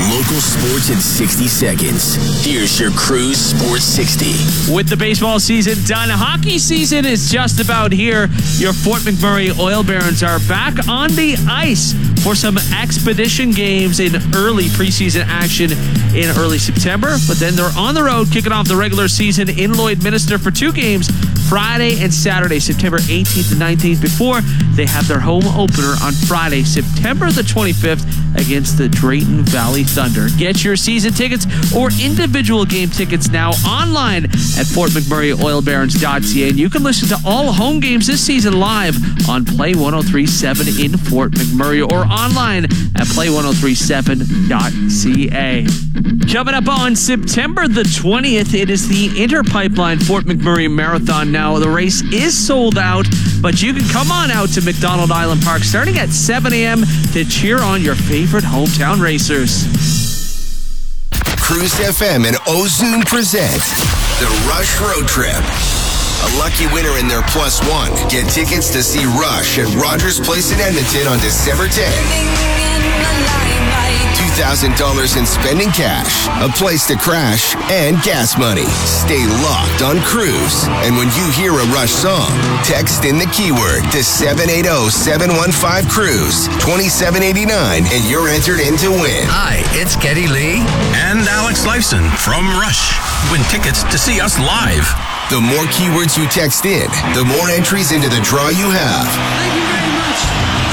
Local sports in 60 seconds. Here's your Cruise Sports 60. With the baseball season done, hockey season is just about here. Your Fort McMurray Oil Barons are back on the ice for some expedition games in early preseason action in early September. But then they're on the road, kicking off the regular season in Lloydminster for 2 games, Friday and Saturday, September 18th and 19th, before they have their home opener on Friday, September the 25th, against the Drayton Valley Thunder. Get your season tickets or individual game tickets now online at FortMcMurrayOilBarons.ca. And you can listen to all home games this season live on Play 103.7 in Fort McMurray or online at Play1037.ca. Coming up on September the 20th, it is the Interpipeline Fort McMurray Marathon. Now, the race is sold out, but you can come on out to McDonald Island Park starting at 7 a.m. to cheer on your favorite hometown racers. Cruise FM and Ozone present the Rush Road Trip. A lucky winner in their +1. Get tickets to see Rush at Rogers Place in Edmonton on December 10th. $2,000 in spending cash, a place to crash, and gas money. Stay locked on Cruise. And when you hear a Rush song, text in the keyword to 780-715-CRUISE, $27.89, and you're entered in to win. Hi, it's Geddy Lee and Alex Lifeson from Rush. Win tickets to see us live. The more keywords you text in, the more entries into the draw you have. Thank you very much.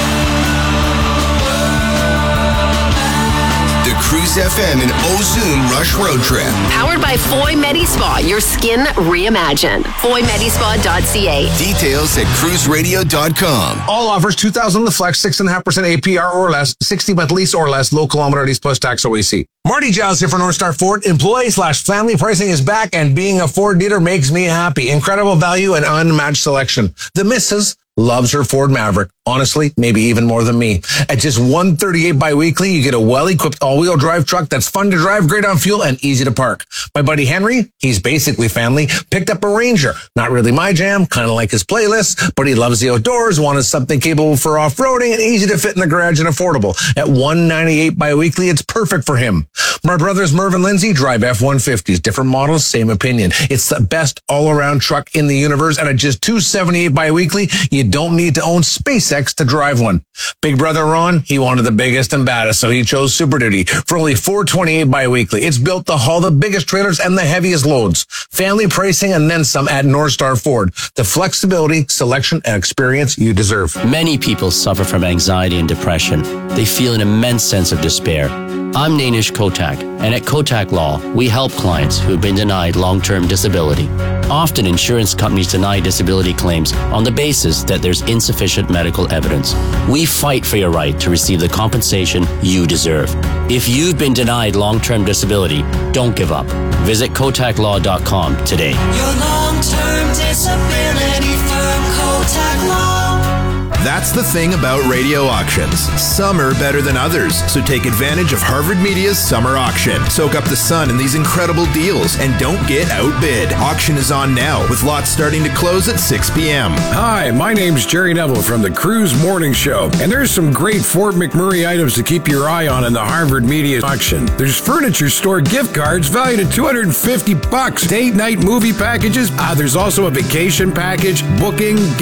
The Cruise FM and Ozone Rush Road Trip. Powered by Foy Medi-Spa, your skin reimagined. FoyMedispa.ca. Details at cruiseradio.com. All offers $2,000 on the flex, 6.5% APR or less, 60-month lease or less, low kilometer lease plus tax OAC. Marty Giles here for North Star Ford. Employee/family pricing is back, and being a Ford dealer makes me happy. Incredible value and unmatched selection. The missus loves her Ford Maverick. Honestly, maybe even more than me. At just $138 bi-weekly, you get a well-equipped all-wheel drive truck that's fun to drive, great on fuel, and easy to park. My buddy Henry, he's basically family, picked up a Ranger. Not really my jam, kind of like his playlist, but he loves the outdoors, wanted something capable for off-roading and easy to fit in the garage and affordable. At $198 bi-weekly, it's perfect for him. My brothers Merv and Lindsay drive F-150s. Different models, same opinion. It's the best all-around truck in the universe, and at just $278 bi-weekly, you don't need to own SpaceX to drive one. Big brother Ron, he wanted the biggest and baddest, so he chose Super Duty for only $428 bi-weekly. It's built to haul the biggest trailers and the heaviest loads. Family pricing and then some at North Star Ford. The flexibility, selection, and experience you deserve. Many people suffer from anxiety and depression. They feel an immense sense of despair. I'm Nainish Kotak, and at Kotak Law, we help clients who have been denied long-term disability. Often, insurance companies deny disability claims on the basis that there's insufficient medical evidence. We fight for your right to receive the compensation you deserve. If you've been denied long-term disability, don't give up. Visit KotakLaw.com today. Your long-term disability firm, Kotak Law. That's the thing about radio auctions. Some are better than others, so take advantage of Harvard Media's summer auction. Soak up the sun in these incredible deals and don't get outbid. Auction is on now, with lots starting to close at 6 p.m. Hi, my name's Jerry Neville from the Cruise Morning Show, and there's some great Fort McMurray items to keep your eye on in the Harvard Media auction. There's furniture store gift cards valued at $250, date night movie packages. There's also a vacation package, booking,